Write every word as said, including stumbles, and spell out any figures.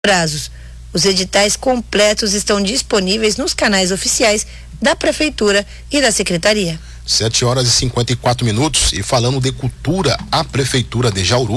prazos. Os editais completos estão disponíveis nos canais oficiais da Prefeitura e da Secretaria. sete horas e cinquenta e quatro minutos, e falando de cultura, a Prefeitura de Jauru